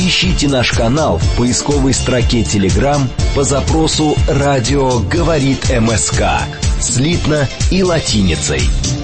Ищите наш канал в поисковой строке Telegram по запросу «Радио говорит МСК» слитно и латиницей.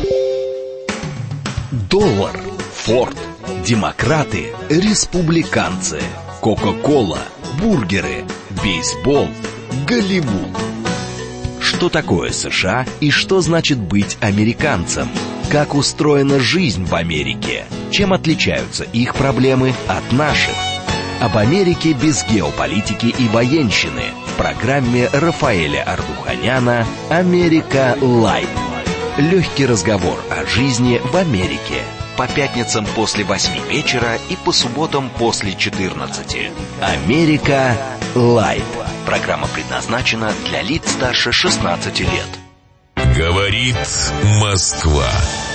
Доллар, Форд, демократы, республиканцы, Кока-кола, бургеры, бейсбол, Голливуд. Что такое США и что значит быть американцем? Как устроена жизнь в Америке? Чем отличаются их проблемы от наших? Об Америке без геополитики и военщины в программе Рафаэля Ардуханяна «Америка Лайв». Легкий разговор о жизни в Америке. По пятницам после 8 вечера и по субботам после 14. «Америка Лайв». Программа предназначена для лиц старше 16 лет. Говорит Москва.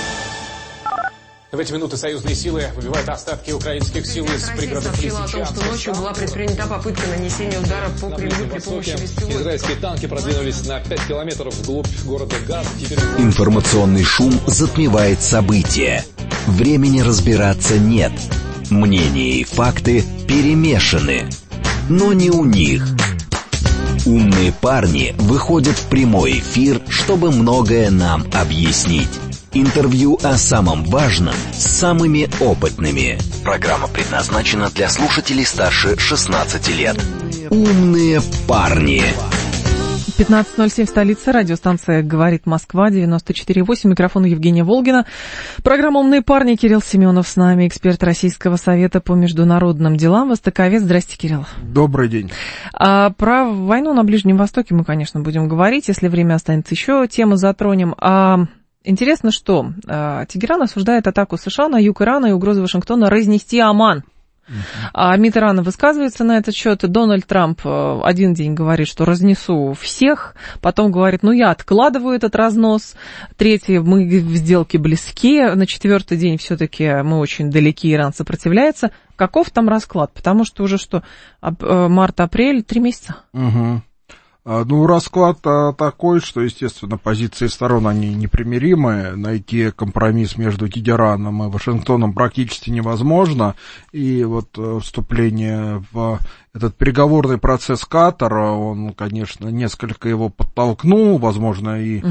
В эти минуты союзные силы выбивают остатки украинских сил из пригородов Лисичанска. Россия сообщила о том, что ночью была предпринята попытка нанесения удара по Кремлю при помощи беспилотников. Израильские танки продвинулись на 5 километров вглубь города Газ. Информационный шум затмевает события. Времени разбираться нет. Мнения и факты перемешаны. Но не у них. Умные парни выходят в прямой эфир, чтобы многое нам объяснить. Интервью о самом важном с самыми опытными. Программа предназначена для слушателей старше 16 лет. Умные парни. 15:07 в столице. Радиостанция «Говорит Москва», 94,8. Микрофон Евгения Волгина. Программа «Умные парни». Кирилл Семенов с нами, эксперт Российского совета по международным делам, востоковед. Здрасте, Кирилл. Добрый день. Про войну на Ближнем Востоке мы, конечно, будем говорить. Если время останется, еще тему затронем. Интересно, что Тегеран осуждает атаку США на юг Ирана и угрозу Вашингтона разнести Оман. МИД Ирана высказывается на этот счет. Дональд Трамп один день говорит, что разнесу всех, потом говорит, я откладываю этот разнос. Третий, мы в сделке близки. На четвертый день все-таки мы очень далеки, Иран сопротивляется. Каков там расклад? Потому что уже март-апрель, 3 месяца. Угу. Расклад такой, что, естественно, позиции сторон, они непримиримые. Найти компромисс между Тегераном и Вашингтоном практически невозможно. И вступление в этот переговорный процесс Катара, он, конечно, несколько его подтолкнул. Возможно, и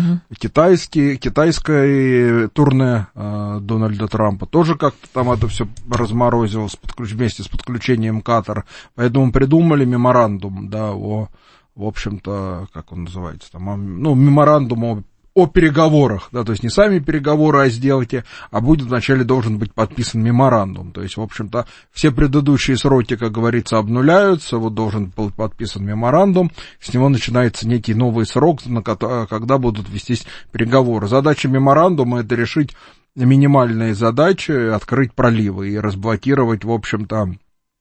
китайское турне Дональда Трампа тоже как-то там это все разморозилось вместе с подключением Катара. Поэтому придумали меморандум, в общем-то, как он называется, меморандум о переговорах, то есть не сами переговоры о сделке, а вначале должен быть подписан меморандум, то есть, в общем-то, все предыдущие сроки, как говорится, обнуляются, должен быть подписан меморандум, с него начинается некий новый срок, когда будут вестись переговоры. Задача меморандума — это решить минимальные задачи, открыть проливы и разблокировать, в общем-то,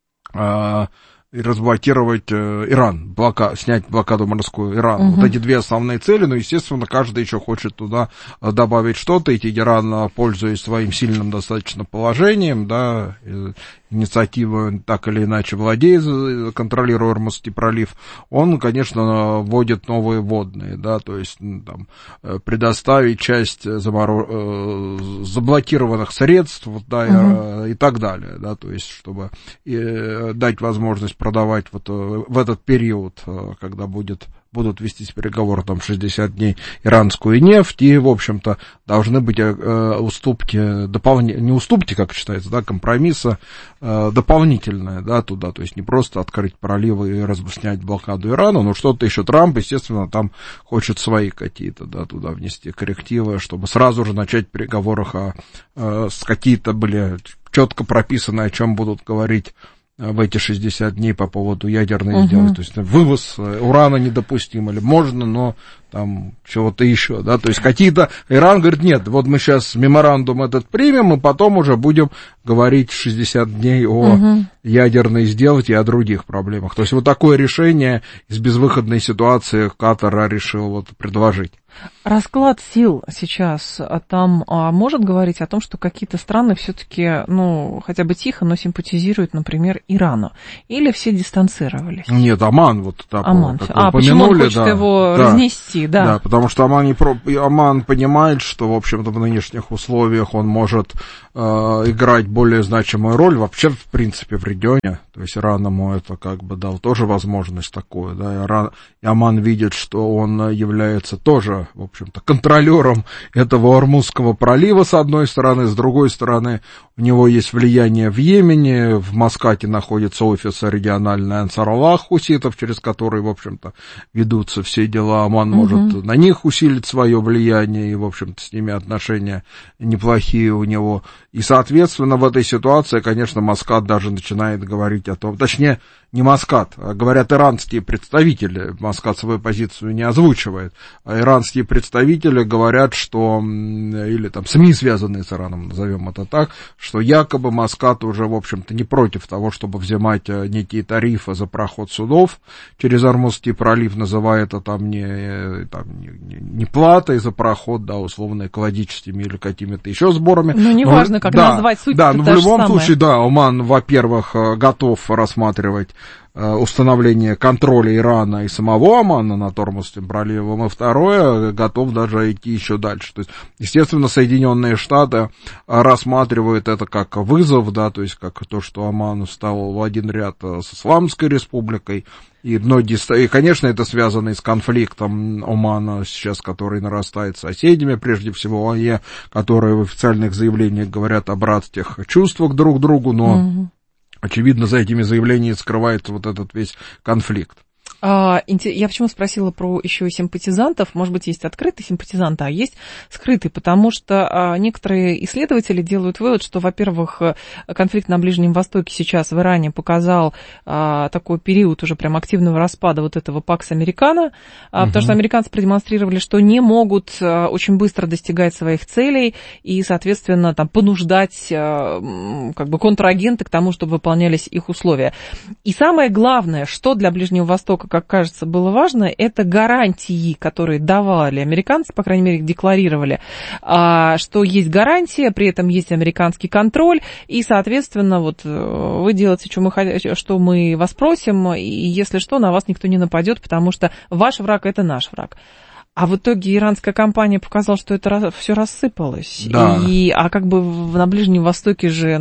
Иран, снять блокаду морскую Ирана. Вот эти две основные цели, естественно, каждый еще хочет туда добавить что-то, и Тегеран, пользуясь своим сильным достаточно положением, инициатива так или иначе владеет, контролируя Ормузский пролив, он, конечно, вводит новые водные, то есть предоставить часть заблокированных средств, и так далее, то есть чтобы дать возможность продавать в этот период, когда будут вестись переговоры 60 дней, иранскую нефть, и, в общем-то, должны быть уступки, не уступки, как считается, компромисса, дополнительное, туда, то есть не просто открыть проливы и снять блокаду Ирана, но что-то еще Трамп, естественно, там хочет свои какие-то, туда внести коррективы, чтобы сразу же начать в переговорах с какие-то были четко прописаны, о чем будут говорить в эти 60 дней по поводу ядерной сделки. То есть вывоз урана недопустим, или можно, но там чего-то еще, то есть какие-то... Иран говорит, нет, мы сейчас меморандум этот примем, и потом уже будем говорить 60 дней о ядерной сделке и о других проблемах. То есть такое решение из безвыходной ситуации Катар решил предложить. Расклад сил сейчас там может говорить о том, что какие-то страны все-таки, хотя бы тихо, но симпатизируют, например, Ирану? Или все дистанцировались? Нет, Оман, Оман. Как вы почему он упомянули, хочет его разнести, Да, потому что Оман понимает, что, в общем-то, в нынешних условиях он может играть более значимую роль вообще, в принципе, в регионе. То То есть Иран ему это как бы дал тоже возможность такую, да, и Оман видит, что он является тоже, в общем-то, контролером этого Ормузского пролива, с одной стороны, с другой стороны, у него есть влияние в Йемене, в Маскате находится офис региональный Ансар-Аллах хуситов, через который, в общем-то, ведутся все дела, Оман может на них усилить свое влияние, и, в общем-то, с ними отношения неплохие у него, и, соответственно, в этой ситуации, конечно, Маскат даже начинает говорить о том, точнее, не Маскат, а говорят иранские представители, Маскат свою позицию не озвучивает, а иранские представители говорят, что, или там СМИ, связанные с Ираном, назовем это так, что якобы Маскат уже, в общем-то, не против того, чтобы взимать некие тарифы за проход судов через Ормузский пролив, называя это там не платой за проход, да, условно экологическими или какими-то еще сборами. Ну, неважно, как назвать суть. Да, но в любом случае, да, Оман, во-первых, готов рассматривать установление контроля Ирана и самого Омана над Ормузским проливом, и второе, готов даже идти еще дальше. То есть, естественно, Соединенные Штаты рассматривают это как вызов, да, то есть как то, что Оман встал в один ряд с Исламской республикой, и конечно, это связано и с конфликтом Омана сейчас, который нарастает с соседями, прежде всего ОАЕ, которые в официальных заявлениях говорят о братских чувствах друг к другу, но очевидно, за этими заявлениями скрывается вот этот весь конфликт. Я почему спросила про еще симпатизантов, может быть, есть открытые симпатизанты, а есть скрытые, потому что некоторые исследователи делают вывод, что, во-первых, конфликт на Ближнем Востоке сейчас в Иране показал такой период уже прям активного распада вот этого Пакс Американо, потому что американцы продемонстрировали, что не могут очень быстро достигать своих целей и, соответственно, там, понуждать как бы контрагенты к тому, чтобы выполнялись их условия. И самое главное, что для Ближнего Востока, как кажется, было важно, это гарантии, которые давали американцы, по крайней мере, их декларировали, что есть гарантия, при этом есть американский контроль, и, соответственно, вот вы делаете, что мы вас просим, и если что, на вас никто не нападет, потому что ваш враг – это наш враг. А в итоге иранская компания показала, что это все рассыпалось. Да. А как бы на Ближнем Востоке же,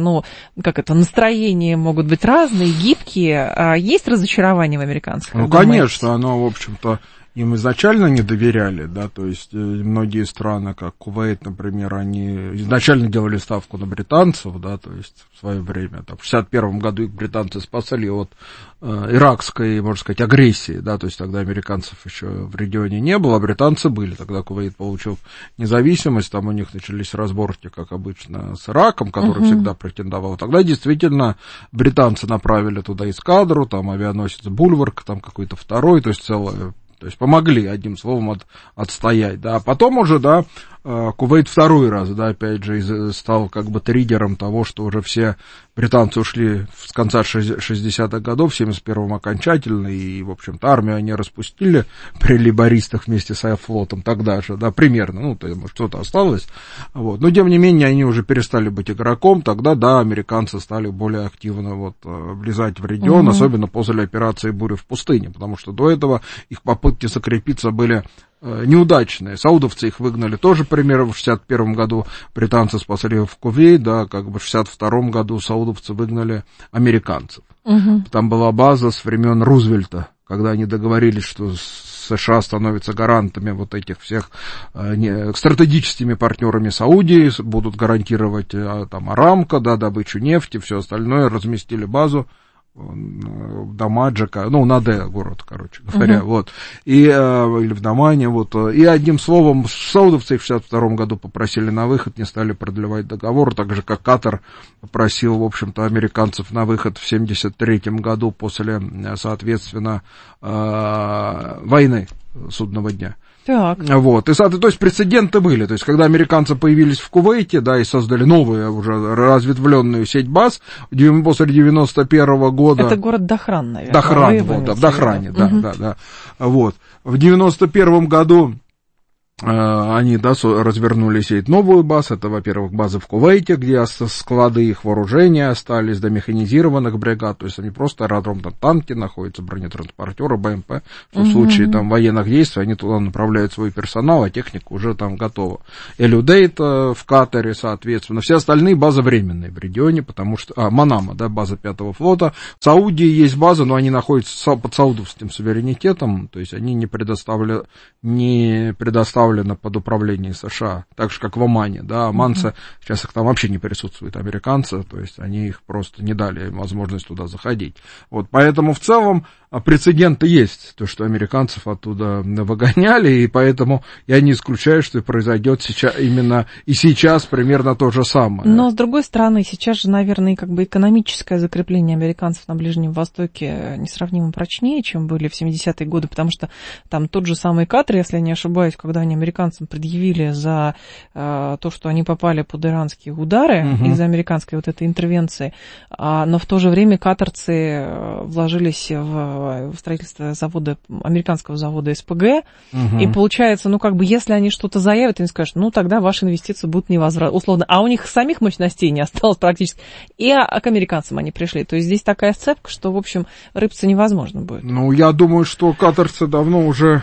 настроения могут быть разные, гибкие. А есть разочарование в американцах? Конечно, оно, в общем-то, им изначально не доверяли, да, то есть многие страны, как Кувейт, например, они изначально делали ставку на британцев, да, то есть в свое время, там, в 1961 году их британцы спасали от иракской, можно сказать, агрессии, да, то есть тогда американцев еще в регионе не было, а британцы были, тогда Кувейт получил независимость, там у них начались разборки, как обычно, с Ираком, который всегда претендовал, тогда действительно британцы направили туда эскадру, там авианосец Бульварк, там какой-то второй, то есть целое. То есть помогли, одним словом, отстоять, да. А потом уже, да, Кувейт второй раз, да, опять же, стал как бы триггером того, что уже все британцы ушли с конца 60-х годов, в 71-м окончательно, и, в общем-то, армию они распустили при лейбористах вместе с флотом тогда же, да, примерно, то есть, что-то осталось, вот. Но, тем не менее, они уже перестали быть игроком, тогда, да, американцы стали более активно влезать в регион, особенно после операции «Буря в пустыне», потому что до этого их попытки закрепиться были неудачные. Саудовцы их выгнали тоже, примерно, в 61 году британцы спасли в Кувейт, да, как бы в 62 году саудовцы выгнали американцев. Там была база с времен Рузвельта, когда они договорились, что США становятся гарантами вот этих всех стратегическими партнерами Саудии, будут гарантировать там Арамко, да, добычу нефти, все остальное, разместили базу в Дамаджика, Наде город, короче говоря, вот, или в Дамане, вот, и одним словом, саудовцы в 62 году попросили на выход, не стали продлевать договор, так же, как Катар попросил, в общем-то, американцев на выход в 73 году после, соответственно, войны судного дня. Так. Вот, то есть прецеденты были, то есть когда американцы появились в Кувейте, да, и создали новую уже разветвленную сеть баз после 91 года. Это город Дахран, наверное. Дахран, в Дахране, да. Вот. В 91 году они, да, развернули сеть новую баз. Это, во-первых, базы в Кувейте, где склады их вооружения остались, до механизированных бригад. То есть они просто аэродром, там танки находятся, бронетранспортеры, БМП. В случае там военных действий они туда направляют свой персонал, а техника уже там готова. Элюдейт в Катаре, соответственно. Все остальные базы временные в регионе, потому что... Манама, да, база 5-го флота. В Саудии есть база, но они находятся под саудовским суверенитетом, то есть они не предоставлены под управление США, так же, как в Омане, да, оманцы, сейчас их там вообще не присутствуют, американцы, то есть они их просто не дали возможность туда заходить. Вот, поэтому в целом прецеденты есть, то, что американцев оттуда выгоняли, и поэтому я не исключаю, что произойдет сейчас примерно то же самое. Но, с другой стороны, сейчас же, наверное, как бы экономическое закрепление американцев на Ближнем Востоке несравнимо прочнее, чем были в 70-е годы, потому что там тот же самый Катар, если я не ошибаюсь, когда они американцам предъявили за то, что они попали под иранские удары из-за американской вот этой интервенции, но в то же время катарцы вложились в строительство американского завода СПГ, и получается, ну, как бы, если они что-то заявят, они скажут, ну, тогда ваши инвестиции будут невозвратны, условно, а у них самих мощностей не осталось практически, и к американцам они пришли, то есть здесь такая сцепка, что, в общем, рыпаться невозможно будет. Ну, я думаю, что катарцы давно уже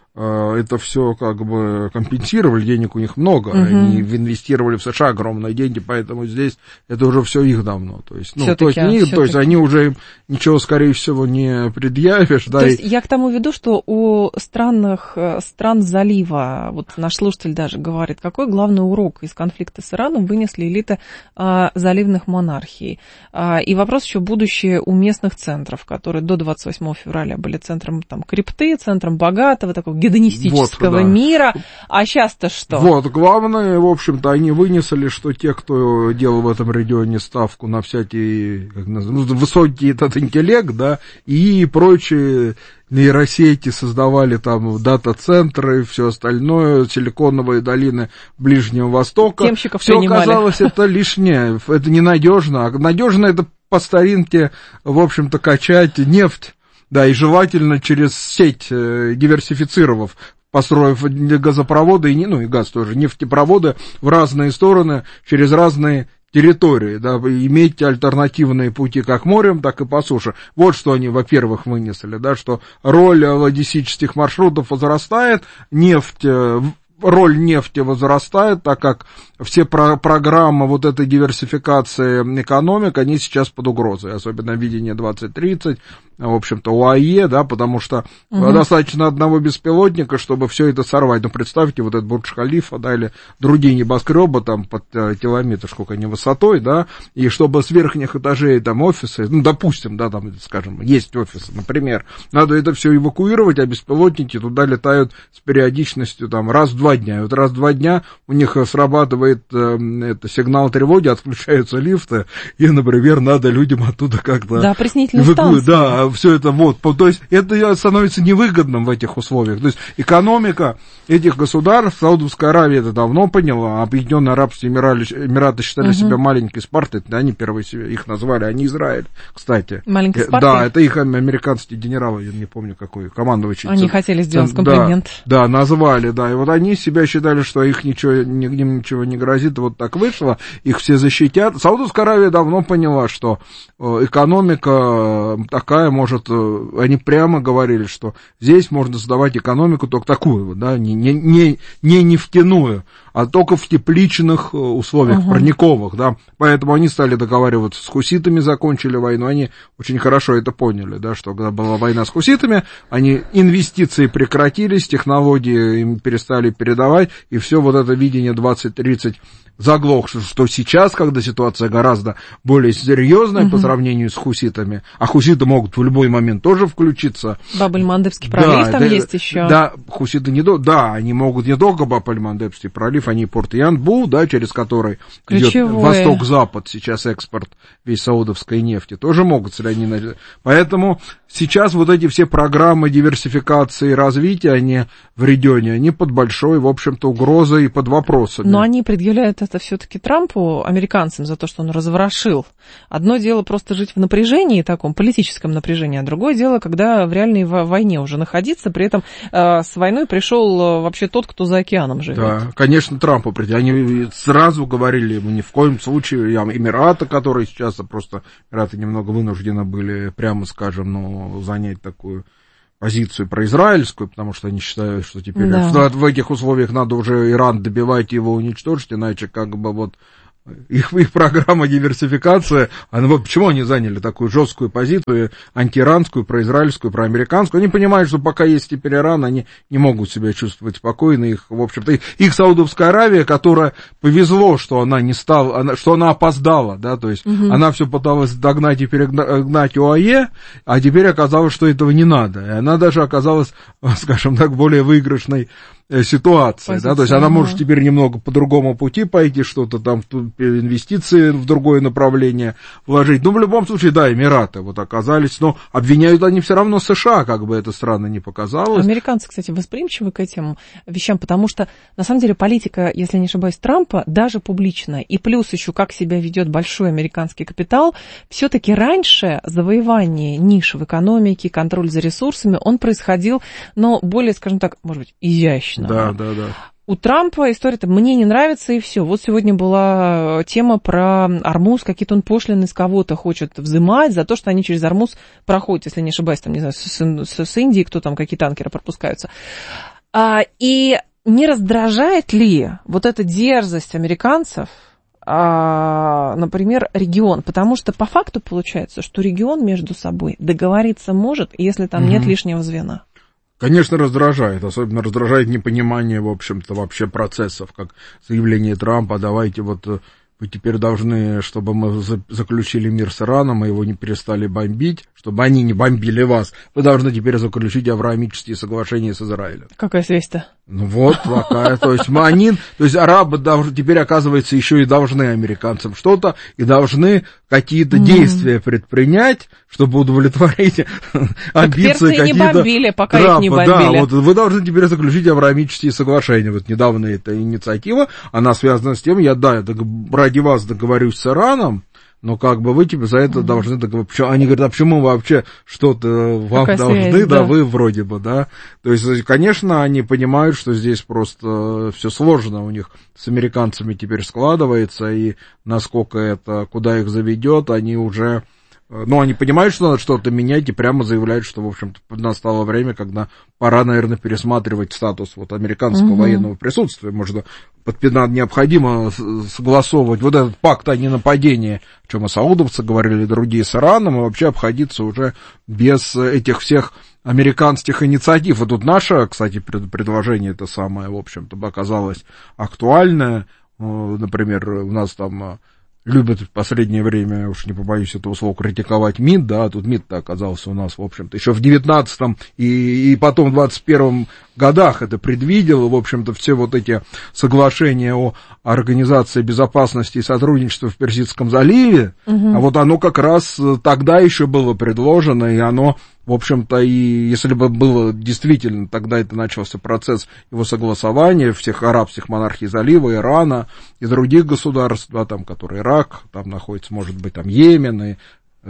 это все как бы компенсировали, денег у них много, они инвестировали в США огромные деньги, поэтому здесь это уже все их давно, то есть, ну, то есть они уже им ничего, скорее всего, не предъявишь. То есть я к тому веду, что у стран залива, вот наш слушатель даже говорит, какой главный урок из конфликта с Ираном вынесли элиты заливных монархий. И вопрос еще будущее у местных центров, которые до 28 февраля были центром там крипты, центром богатого, такого гедонистического мира, а сейчас-то что? Вот, главное, в общем-то, они вынесли, что те, кто делал в этом регионе ставку на всякий, высокий этот интеллект, да, и прочие нейросети создавали там дата-центры и все остальное, силиконовые долины Ближнего Востока. Темщиков все принимали. Оказалось, это лишнее, это ненадежно. А надежно это по старинке, в общем-то, качать нефть. Да, и желательно через сеть, диверсифицировав, построив газопроводы, и газ тоже, нефтепроводы в разные стороны, через разные территории, да, иметь альтернативные пути как морем, так и по суше. Вот что они, во-первых, вынесли, да, что роль логистических маршрутов возрастает, роль нефти возрастает, так как все программы вот этой диверсификации экономик, они сейчас под угрозой, особенно видение 2030, в общем-то, УАЕ, да, потому что достаточно одного беспилотника, чтобы все это сорвать. Ну, представьте, вот этот Бурдж-Халифа, да, или другие небоскребы там под километр, сколько они высотой, да, и чтобы с верхних этажей там офисы, ну, допустим, да, там, скажем, есть офисы, например, надо это все эвакуировать, а беспилотники туда летают с периодичностью там раз в 2 дня. И вот раз в 2 дня у них срабатывает сигнал тревоги, отключаются лифты, и, например, надо людям оттуда как-то... Да, опреснительные станции. Да, все это вот. То есть это становится невыгодным в этих условиях. То есть экономика этих государств, Саудовская Аравия это давно поняла, Объединенные Арабские Эмираты считали себя маленькой Спартой, они первые их назвали, а не Израиль, кстати. Маленькой Спартой? Да, это их американские генералы, я не помню какой, командующий. Они хотели сделать комплимент. Да, назвали, да, и вот они себя считали, что их ничего не грозит, вот так вышло, их все защитят. Саудовская Аравия давно поняла, что экономика такая может, они прямо говорили, что здесь можно создавать экономику только такую, да, не нефтяную, а только в тепличных условиях, парниковых, да, поэтому они стали договариваться с хуситами, закончили войну, они очень хорошо это поняли, да, что когда была война с хуситами, инвестиции прекратились, технологии им перестали передавать, и все вот это видение 20-30 заглох, что сейчас, когда ситуация гораздо более серьезная по сравнению с хуситами, а хуситы могут в любой момент тоже включиться. Баб-эль-Мандебский пролив там есть еще. Да, хуситы они могут не только Баб-эль-Мандебский пролив, они порт Янбу, да, через который идет восток-запад, сейчас экспорт весь саудовской нефти, тоже могут ли они... Поэтому сейчас вот эти все программы диверсификации и развития, они в регионе, они под большой, в общем-то, угрозой и под вопросами. Но они предъявляют это все-таки Трампу, американцам, за то, что он разворошил. Одно дело просто жить в напряжении, таком политическом напряжении, а другое дело, когда в реальной войне уже находиться, при этом с войной пришел вообще тот, кто за океаном живет. Да, конечно, Трампу они сразу говорили ему ни в коем случае, Эмираты, которые сейчас просто, Эмираты немного вынуждены были, прямо скажем, занять такую позицию произраильскую, потому что они считают, что теперь в этих условиях надо уже Иран добивать и его уничтожить, иначе как бы вот их программа диверсификации, почему они заняли такую жесткую позицию, антииранскую, произраильскую, проамериканскую? Они понимают, что пока есть теперь Иран, они не могут себя чувствовать спокойно. Их, в общем-то, их Саудовская Аравия, которая повезло, что она не стала, что она опоздала, да, то есть она все пыталась догнать и перегнать ОАЕ, а теперь оказалось, что этого не надо. И она даже оказалась, скажем так, более выигрышной ситуации, да, то есть она может теперь немного по другому пути пойти, что-то там, инвестиции в другое направление вложить. Ну, в любом случае, да, Эмираты вот оказались, но обвиняют они все равно США, как бы это странно ни показалось. Американцы, кстати, восприимчивы к этим вещам, потому что, на самом деле, политика, если не ошибаюсь, Трампа, даже публичная, и плюс еще как себя ведет большой американский капитал, все-таки раньше завоевание ниш в экономике, контроль за ресурсами, он происходил, но более, скажем так, может быть, изящно. Да. У Трампа история-то «мне не нравится» и все. Вот сегодня была тема про Ормуз, какие-то он пошлины с кого-то хочет взимать за то, что они через Ормуз проходят, если не ошибаюсь, там, не знаю, с Индией, кто там, какие танкеры пропускаются. И не раздражает ли вот эта дерзость американцев, например, регион? Потому что по факту получается, что регион между собой договориться может, если там нет лишнего звена. Конечно, раздражает, особенно раздражает непонимание, в общем-то, вообще процессов, как заявление Трампа, давайте вот вы теперь должны, чтобы мы заключили мир с Ираном, и его не перестали бомбить, чтобы они не бомбили вас, вы должны теперь заключить авраамические соглашения с Израилем. Какая связь-то? Ну вот такая, то есть арабы теперь, оказывается, еще и должны американцам что-то, и должны какие-то действия предпринять, чтобы удовлетворить амбиции какие-то. Не бомбили, пока их не бомбили. Да, вот вы должны теперь заключить авраамические соглашения. Вот недавно эта инициатива, она связана с тем, я ради вас договорюсь с Ираном, но как бы вы за это должны договориться. Они говорят, а почему вообще что-то вам какая должны, связь, да, вы вроде бы, да. То есть, конечно, они понимают, что здесь просто все сложно у них с американцами теперь складывается, и насколько это, куда их заведет, они уже... Ну, они понимают, что надо что-то менять, и прямо заявляют, что, в общем-то, настало время, когда пора, наверное, пересматривать статус вот американского военного присутствия. Может, необходимо согласовывать вот этот пакт о ненападении, о чем и саудовцы говорили, и другие с Ираном, и вообще обходиться уже без этих всех американских инициатив. И тут наше, кстати, предложение это самое, в общем-то, оказалось актуальное. Например, у нас там... любят в последнее время, уж не побоюсь этого слова, критиковать МИД, да, тут МИД-то оказался у нас, в общем-то, еще в 19-м и потом в 21-м годах это предвидел, в общем-то, все вот эти соглашения о Организации безопасности и сотрудничества в Персидском заливе, а вот оно как раз тогда еще было предложено, и оно, в общем-то, и если бы было действительно, тогда это начался процесс его согласования всех арабских монархий залива, Ирана и других государств, да, там, которые Ирак, там находится, может быть, там Йемен, и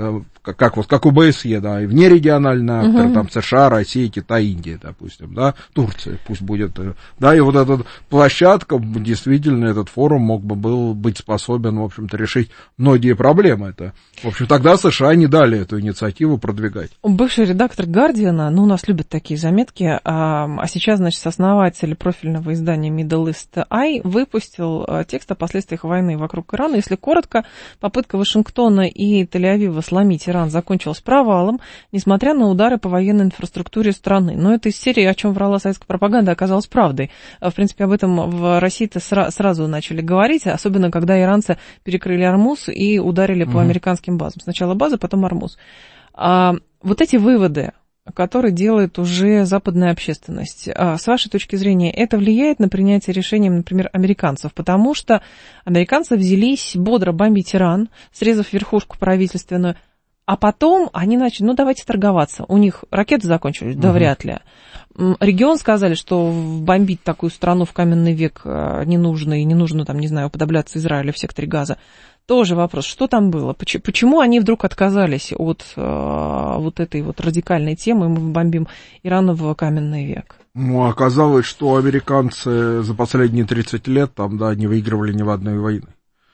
как у ОБСЕ, да, и внерегиональные акторы, там США, Россия, Китай, Индия, допустим, да, Турция пусть будет, да, и вот эта площадка, действительно, этот форум мог бы быть способен, в общем-то, решить многие проблемы. Это, в общем, тогда США не дали эту инициативу продвигать. Бывший редактор «Гардиана», у нас любят такие заметки, а сейчас, значит, основатель профильного издания Middle East Eye выпустил текст о последствиях войны вокруг Ирана. Если коротко, попытка Вашингтона и Тель-Авива сломить Иран закончилась провалом, несмотря на удары по военной инфраструктуре страны. Но это из серии, о чем врала советская пропаганда, оказалось правдой. В принципе, об этом в России-то сразу начали говорить, особенно когда иранцы перекрыли Ормуз и ударили по американским базам. Сначала база, потом Ормуз. Вот эти выводы который делает уже западная общественность. С вашей точки зрения, это влияет на принятие решений, например, американцев? Потому что американцы взялись бодро бомбить Иран, срезав верхушку правительственную, а потом они начали, давайте торговаться. У них ракеты закончились? Да, вряд ли. Регион сказали, что бомбить такую страну в каменный век не нужно, и не нужно, уподобляться Израилю в секторе Газа. Тоже вопрос, что там было? Почему они вдруг отказались от вот этой вот радикальной темы, мы бомбим Иран в каменный век? Оказалось, что американцы за последние 30 лет не выигрывали ни в одной войны.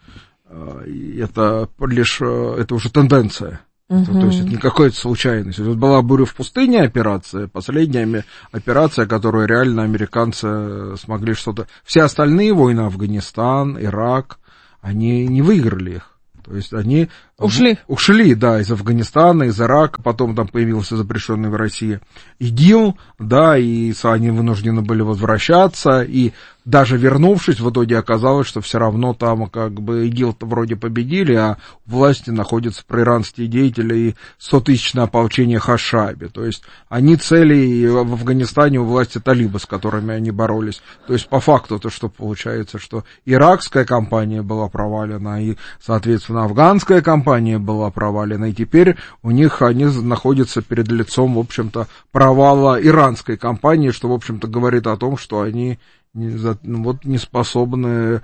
И это уже тенденция. То есть это не какая-то случайность. Вот была «Буря в пустыне» операция, последняя операция, которую реально американцы смогли что-то... Все остальные войны, Афганистан, Ирак, они не выиграли их. То есть они ушли, да, из Афганистана, из Ирака, потом там появился запрещенный в России ИГИЛ, да, и они вынуждены были возвращаться, и даже вернувшись, в итоге оказалось, что все равно там ИГИЛ-то вроде победили, а у власти находятся проиранские деятели и 100-тысячное ополчение Хашаби. То есть они цели в Афганистане у власти талибы, с которыми они боролись. То есть по факту то, что получается, что иракская кампания была провалена, и, соответственно, афганская кампания была провалена, и теперь они находятся перед лицом, в общем-то, провала иранской кампании, что, в общем-то, говорит о том, что они не способны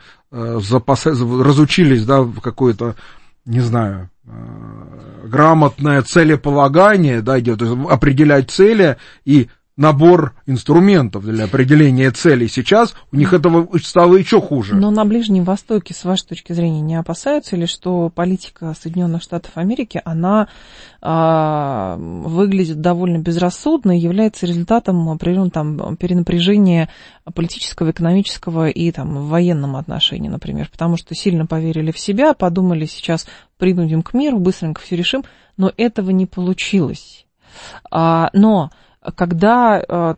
разучились, да, в какое-то, не знаю, грамотное целеполагание, да, идет, то есть определять цели и набор инструментов для определения целей. Сейчас у них этого стало еще хуже. Но на Ближнем Востоке, с вашей точки зрения, не опасаются ли, что политика Соединенных Штатов Америки, она выглядит довольно безрассудно и является результатом определенного перенапряжения политического, экономического и в военном отношении, например, потому что сильно поверили в себя, подумали, сейчас принудим к миру, быстренько все решим, но этого не получилось. Но когда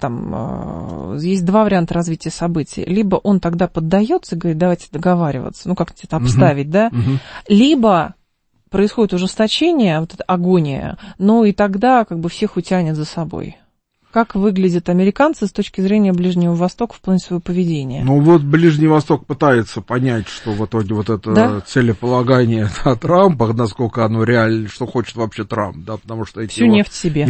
есть два варианта развития событий. Либо он тогда поддается, говорит, давайте договариваться, как-то это обставить, да? Либо происходит ужесточение, вот эта агония, и тогда всех утянет за собой. Как выглядят американцы с точки зрения Ближнего Востока в плане своего поведения? Ближний Восток пытается понять, что в итоге вот это целеполагание Трампа, насколько оно реально, что хочет вообще Трамп, да, потому что всю нефть себе.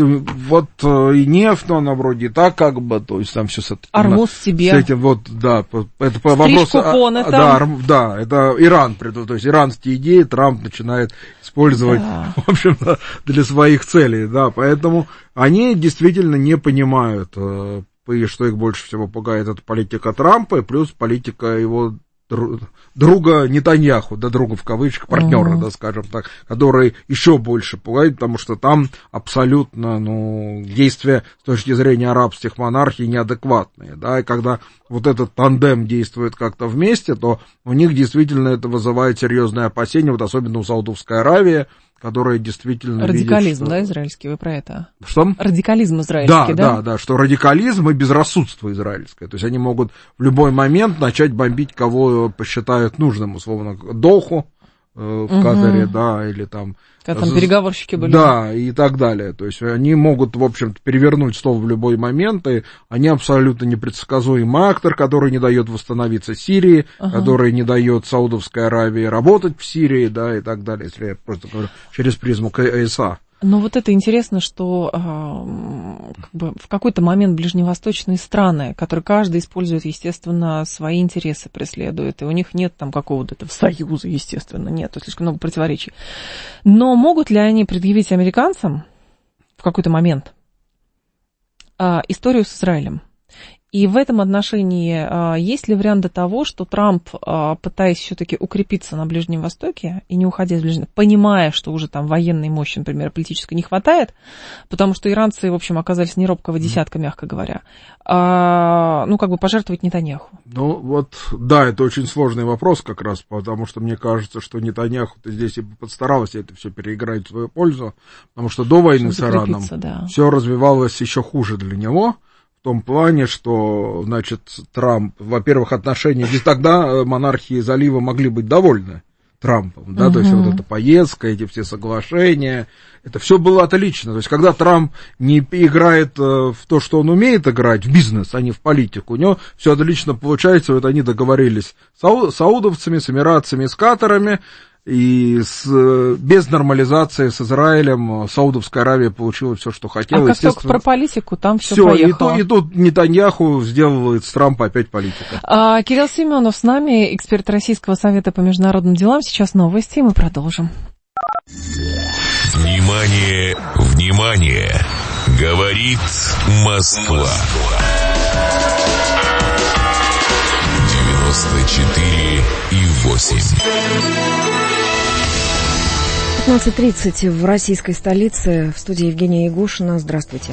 И нефть, но она вроде и так то есть там все с этим. Армуз себе. С этим это вопрос. Да, это Иран, то есть иранские идеи Трамп начинает использовать, в общем-то, для своих целей, да, поэтому они действительно не понимают, и что их больше всего пугает, это политика Трампа и плюс политика его друга Нетаньяху, да, друга в кавычках, партнера, да, скажем так, который еще больше пугает, потому что там абсолютно, действия с точки зрения арабских монархий неадекватные, да, и когда вот этот тандем действует как-то вместе, то у них действительно это вызывает серьезные опасения, особенно у Саудовской Аравии, которая действительно радикализм, видит, что... да, израильский, вы про это? Что? Радикализм израильский, да? Да, что радикализм и безрассудство израильское. То есть они могут в любой момент начать бомбить, кого посчитают нужным, условно, Доху в Катаре, да, или там... Когда там переговорщики были. Да, и так далее. То есть они могут, в общем-то, перевернуть стол в любой момент, и они абсолютно непредсказуемый актор, который не дает восстановиться Сирии, который не дает Саудовской Аравии работать в Сирии, да, и так далее, если я просто говорю через призму КСА. Но вот это интересно, что в какой-то момент ближневосточные страны, которые каждый использует, естественно, свои интересы преследует, и у них нет там какого-то этого союза, естественно, нет, слишком много противоречий. Но могут ли они предъявить американцам в какой-то момент историю с Израилем? И в этом отношении есть ли вариант того, что Трамп, пытаясь все-таки укрепиться на Ближнем Востоке и не уходя из Ближнего, понимая, что уже там военной мощи, например, политической не хватает, потому что иранцы, в общем, оказались не робкого десятка, мягко говоря, пожертвовать Нетаньяху? Да, это очень сложный вопрос как раз, потому что мне кажется, что Нетаньяху-то здесь и постарался это все переиграть в свою пользу, потому что до войны с Ираном все развивалось еще хуже для него. В том плане, что, Трамп, во-первых, отношения, ведь тогда монархии залива могли быть довольны Трампом, да, то есть вот эта поездка, эти все соглашения, это все было отлично. То есть когда Трамп не играет в то, что он умеет играть, в бизнес, а не в политику, у него все отлично получается. Вот они договорились с саудовцами, с эмиратцами, с катарами, и без нормализации с Израилем Саудовская Аравия получила все, что хотела. А как только про политику, там все поехало. И тут Нетаньяху сделал из Трампа опять политика. Кирилл Семенов с нами, эксперт Российского совета по международным делам. Сейчас новости, и мы продолжим. Внимание, внимание! Говорит Москва. 94,8. 15:30 в российской столице. В студии Евгения Ягушина. Здравствуйте.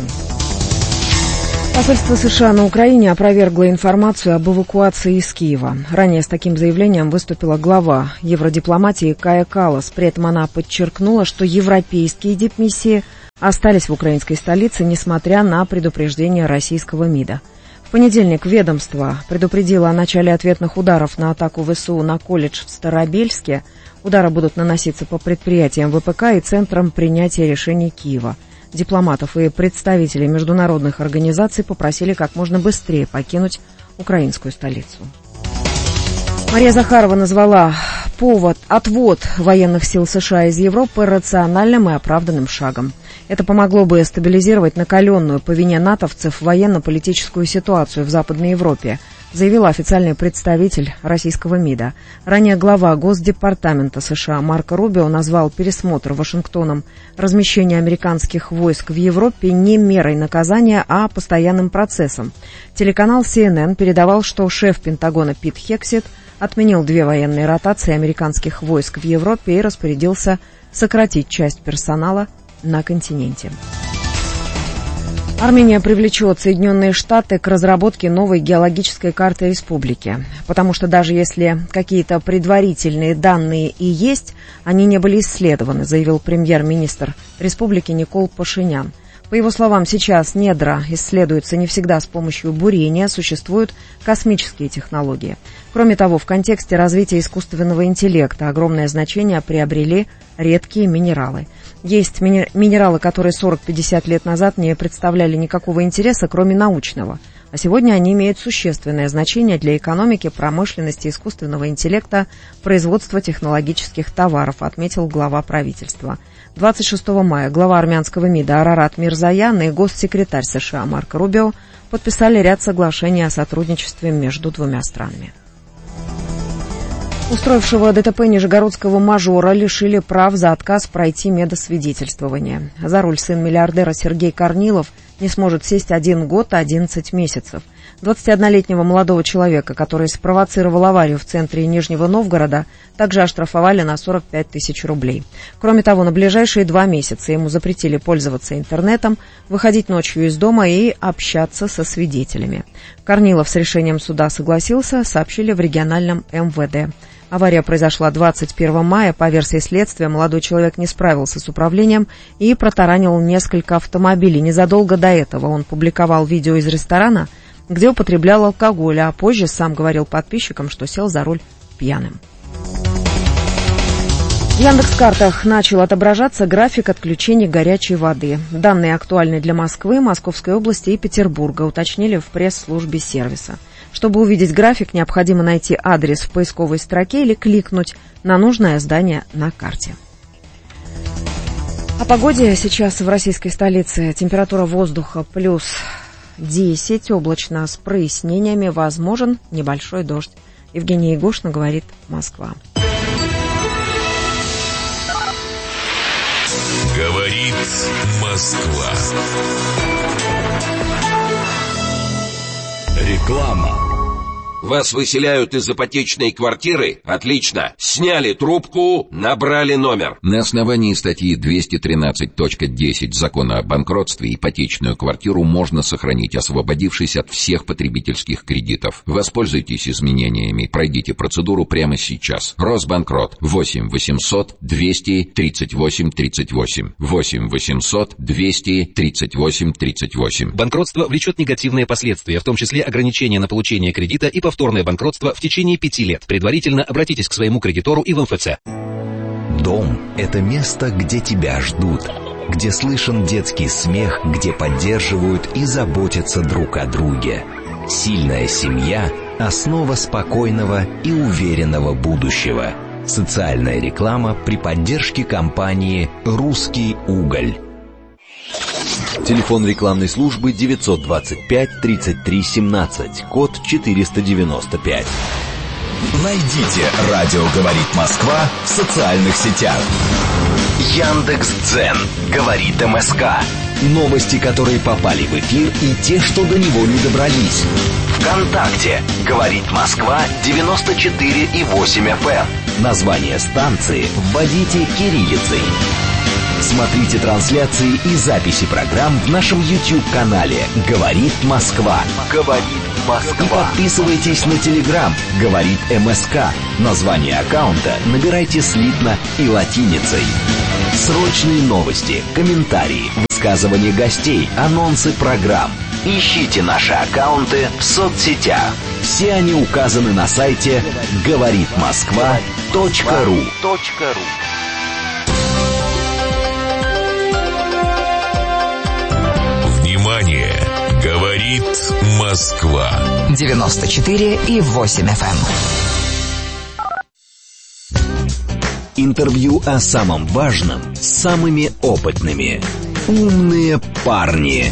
Посольство США на Украине опровергло информацию об эвакуации из Киева. Ранее с таким заявлением выступила глава евродипломатии Кая Каллас. При этом она подчеркнула, что европейские дипмиссии остались в украинской столице, несмотря на предупреждение российского МИДа. В понедельник ведомство предупредило о начале ответных ударов на атаку ВСУ на колледж в Старобельске. Удары будут наноситься по предприятиям ВПК и центрам принятия решений Киева. Дипломатов и представителей международных организаций попросили как можно быстрее покинуть украинскую столицу. Мария Захарова назвала отвод военных сил США из Европы рациональным и оправданным шагом. Это помогло бы стабилизировать накаленную по вине натовцев военно-политическую ситуацию в Западной Европе, заявила официальный представитель российского МИДа. Ранее глава Госдепартамента США Марко Рубио назвал пересмотр Вашингтоном размещения американских войск в Европе не мерой наказания, а постоянным процессом. Телеканал CNN передавал, что шеф Пентагона Пит Хексет отменил 2 военные ротации американских войск в Европе и распорядился сократить часть персонала на континенте. Армения привлечет Соединенные Штаты к разработке новой геологической карты республики, потому что даже если какие-то предварительные данные и есть, они не были исследованы, заявил премьер-министр республики Никол Пашинян. По его словам, сейчас недра исследуются не всегда с помощью бурения, существуют космические технологии. Кроме того, в контексте развития искусственного интеллекта огромное значение приобрели редкие минералы. Есть минералы, которые 40-50 лет назад не представляли никакого интереса, кроме научного. А сегодня они имеют существенное значение для экономики, промышленности, искусственного интеллекта, производства технологических товаров, отметил глава правительства. 26 мая глава армянского МИДа Арарат Мирзоян и госсекретарь США Марко Рубио подписали ряд соглашений о сотрудничестве между двумя странами. Устроившего ДТП нижегородского мажора лишили прав за отказ пройти медосвидетельствование. За руль сын миллиардера Сергей Корнилов не сможет сесть 1 год и 11 месяцев. 21-летнего молодого человека, который спровоцировал аварию в центре Нижнего Новгорода, также оштрафовали на 45 тысяч рублей. Кроме того, на ближайшие 2 месяца ему запретили пользоваться интернетом, выходить ночью из дома и общаться со свидетелями. Корнилов с решением суда согласился, сообщили в региональном МВД. Авария произошла 21 мая. По версии следствия, молодой человек не справился с управлением и протаранил несколько автомобилей. Незадолго до этого он публиковал видео из ресторана, где употреблял алкоголь, а позже сам говорил подписчикам, что сел за руль пьяным. В Яндекс.Картах начал отображаться график отключения горячей воды. Данные актуальны для Москвы, Московской области и Петербурга, уточнили в пресс-службе сервиса. Чтобы увидеть график, необходимо найти адрес в поисковой строке или кликнуть на нужное здание на карте. О погоде сейчас в российской столице. Температура воздуха плюс 10, облачно с прояснениями, возможен небольшой дождь. Евгения Ягушина, говорит Москва. Говорит Москва. Реклама. Вас выселяют из ипотечной квартиры? Отлично. Сняли трубку, набрали номер. На основании статьи 213.10 Закона о банкротстве ипотечную квартиру можно сохранить, освободившись от всех потребительских кредитов. Воспользуйтесь изменениями, пройдите процедуру прямо сейчас. Росбанкрот 8 800 238 38 8 800 238 38. Банкротство влечет негативные последствия, в том числе ограничение на получение кредита и повторное повторное банкротство в течение 5 лет. Предварительно обратитесь к своему кредитору и в МФЦ. Дом – это место, где тебя ждут, где слышен детский смех, где поддерживают и заботятся друг о друге. Сильная семья – основа спокойного и уверенного будущего. Социальная реклама при поддержке компании «Русский уголь». Телефон рекламной службы 925 33 17, код 495. Найдите «Радио говорит Москва» в социальных сетях. Яндекс.Дзен говорит МСК. Новости, которые попали в эфир, и те, что до него не добрались. ВКонтакте говорит Москва 94,8 FM. Название станции вводите кириллицей. Смотрите трансляции и записи программ в нашем YouTube-канале «Говорит Москва». «Говорит Москва». И подписывайтесь на Telegram «Говорит МСК». Название аккаунта набирайте слитно и латиницей. Срочные новости, комментарии, высказывания гостей, анонсы программ. Ищите наши аккаунты в соцсетях. Все они указаны на сайте говоритмосква.ру. Внимание! Говорит Москва. 94,8 FM. Интервью о самом важном с самыми опытными. Умные парни.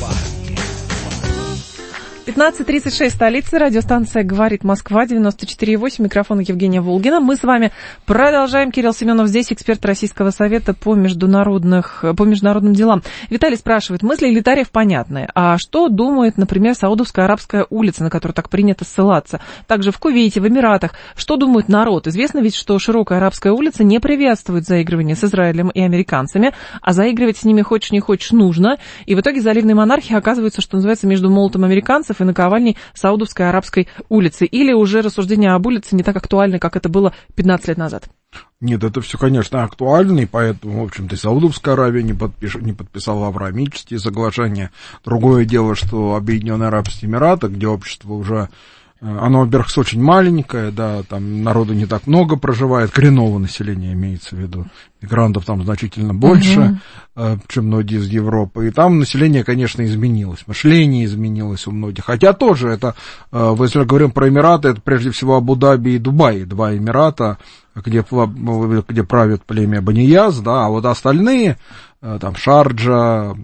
15:36, столица, радиостанция «Говорит Москва», 94,8, микрофон Евгения Волгина. Мы с вами продолжаем. Кирилл Семенов здесь, эксперт Российского совета по международным делам. Виталий спрашивает, мысли элитариев понятны. А что думает, например, Саудовская арабская улица, на которую так принято ссылаться? Также в Кувейте, в Эмиратах. Что думает народ? Известно ведь, что широкая арабская улица не приветствует заигрывание с Израилем и американцами, а заигрывать с ними хочешь не хочешь нужно. И в итоге заливные монархии оказываются, что называется, между молотом американцев и наковальней Саудовской арабской улицы. Или уже рассуждения об улице не так актуальны, как это было 15 лет назад? Нет, это все, конечно, актуально, и поэтому, в общем-то, и Саудовская Аравия не подписала авраамические соглашения. Другое дело, что Объединенные Арабские Эмираты, где общество уже, оно, во-первых, очень маленькое, да, там народу не так много проживает, коренного населения имеется в виду, мигрантов там значительно больше, чем многие из Европы, и там население, конечно, изменилось, мышление изменилось у многих, хотя тоже это, если говорим про Эмираты, это прежде всего Абу-Даби и Дубай, два Эмирата, где правит племя Банияз, да, а вот остальные, там Шарджа,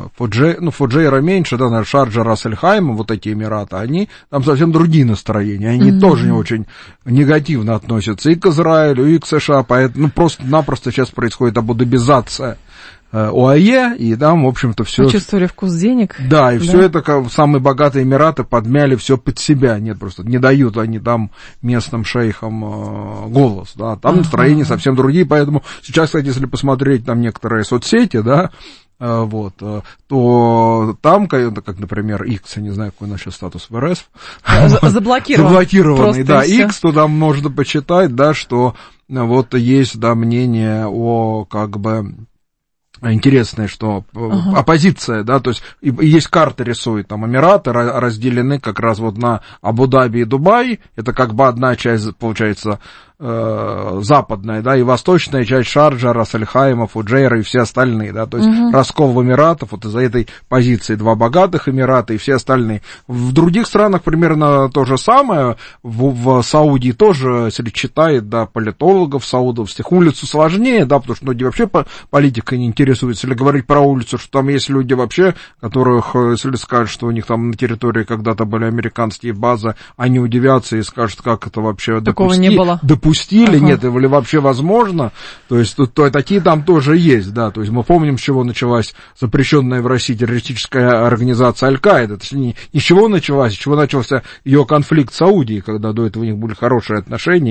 Фуджейра меньше, да, наверное, Шарджа, Рас-эль-Хайма, вот эти Эмираты, они там совсем другие настроения, они тоже не очень негативно относятся и к Израилю, и к США, поэтому просто-напросто сейчас происходит абудабизация ОАЕ, и там, в общем-то, все... Почувствовали вкус денег. Да, и да. Все это, как самые богатые Эмираты подмяли все под себя, нет, просто не дают они там местным шейхам голос, да, там настроения совсем другие, поэтому сейчас, кстати, если посмотреть там некоторые соцсети, да, вот, то там, как, например, X, я не знаю, какой у нас сейчас статус в РС. Заблокированный, да, X, то там можно почитать, да, что вот есть, да, мнение о, как бы, интересное, что оппозиция, да, то есть есть карта рисует, там Эмираты разделены как раз вот на Абу-Даби и Дубай, это как бы одна часть, получается, западная, да, и восточная часть Шарджа, Рас-эль-Хайма, Фуджейра и все остальные, да, то есть раскол Эмиратов, вот из-за этой позиции два богатых Эмирата и все остальные. В других странах примерно то же самое, в Саудии тоже, если читает, да, политологов саудовских, улицу сложнее, да, потому что многие вообще политикой не интересуются, если говорить про улицу, что там есть люди вообще, которых, если скажут, что у них там на территории когда-то были американские базы, они удивятся и скажут, как это вообще такого не было. Допустили, нет, или вообще возможно, то есть такие там тоже есть, да, то есть мы помним, с чего началась запрещенная в России террористическая организация Аль-Каида, точнее, не с чего началась, с чего начался ее конфликт с Саудией, когда до этого у них были хорошие отношения,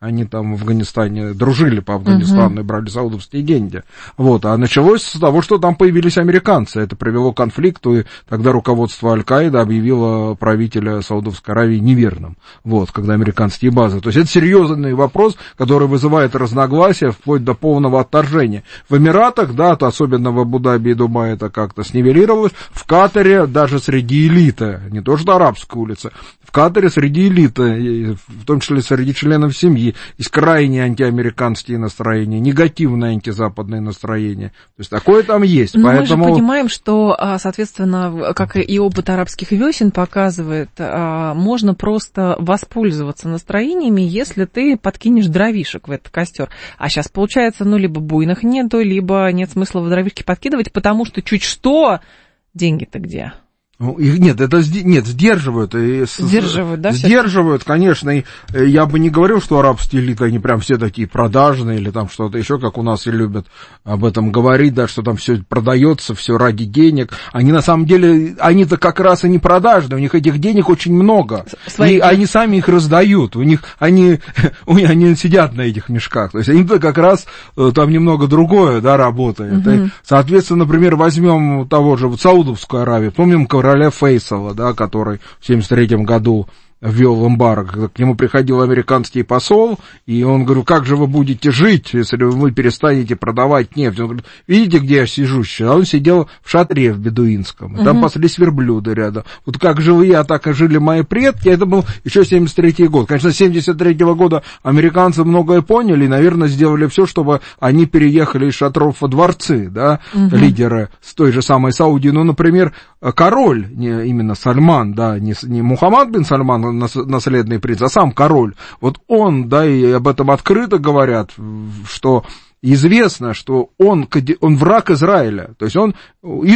они там в Афганистане дружили по Афганистану и брали саудовские деньги. Вот. А началось с того, что там появились американцы. Это привело к конфликту, и тогда руководство Аль-Каиды объявило правителя Саудовской Аравии неверным. Вот, когда американские базы. То есть это серьезный вопрос, который вызывает разногласия вплоть до полного отторжения. В Эмиратах, да, то особенно в Абу-Даби и Дубае это как-то снивелировалось. В Катаре даже среди элиты, не то что арабской улицы, в Катаре среди элиты, в том числе среди членов семьи, есть крайне антиамериканские настроения, негативные антизападные настроения. То есть такое там есть. Но поэтому... мы же понимаем, что, соответственно, как и опыт арабских весен показывает, можно просто воспользоваться настроениями, если ты подкинешь дровишек в этот костер. А сейчас, получается, либо буйных нету, либо нет смысла в дровишки подкидывать, потому что чуть что, деньги-то где? Нет, сдерживают. Сдерживают, да? Сдерживают, конечно. И я бы не говорил, что арабские элиты, они прям все такие продажные или там что-то еще, как у нас и любят об этом говорить, да, что там все продается, все ради денег. Они на самом деле, они-то как раз и не продажные, у них этих денег очень много. И они сами их раздают. Они сидят на этих мешках. То есть они-то как раз там немного другое, да, работает. И, соответственно, например, возьмем того же Саудовскую Аравию. Помним короля Фейсала, да, который в 1973 году ввел эмбарго, к нему приходил американский посол, и он говорил, как же вы будете жить, если вы перестанете продавать нефть? Он говорит, видите, где я сижу сейчас? А он сидел в шатре в бедуинском, и там паслись верблюды рядом. Вот как жил я, так и жили мои предки. Это был еще 73-й год. Конечно, с 73-го года американцы многое поняли и, наверное, сделали все, чтобы они переехали из шатров во дворцы, да, лидеры с той же самой Саудии. Ну, например, король, не именно Сальман, да, не Мухаммад бин Сальман, наследный принц, а сам король. Вот он, да, и об этом открыто говорят, что известно, что он враг Израиля. То есть он